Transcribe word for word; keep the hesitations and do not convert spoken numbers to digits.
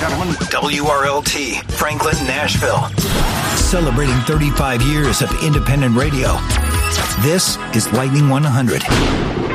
gentlemen. W R L T, Franklin, Nashville. Celebrating thirty-five years of independent radio. This is Lightning one hundred.